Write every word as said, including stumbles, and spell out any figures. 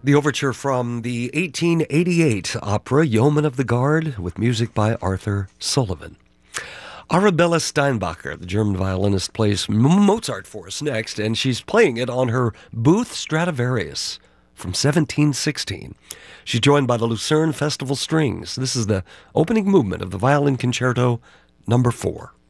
The overture from the eighteen eighty-eight opera Yeoman of the Guard with music by Arthur Sullivan. Arabella Steinbacher, the German violinist, plays Mozart for us next, and she's playing it on her Booth Stradivarius from seventeen sixteen. She's joined by the Lucerne Festival Strings. This is the opening movement of the Violin Concerto number four.